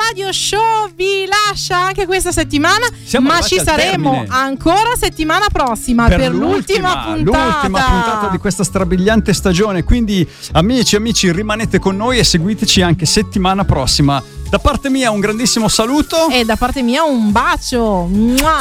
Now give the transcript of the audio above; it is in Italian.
Radio Show vi lascia anche questa settimana, Siamo ma ci saremo termine. ancora settimana prossima per l'ultima puntata di questa strabiliante stagione. Quindi amici, rimanete con noi e seguiteci anche settimana prossima. Da parte mia un grandissimo saluto e da parte mia un bacio. Mua.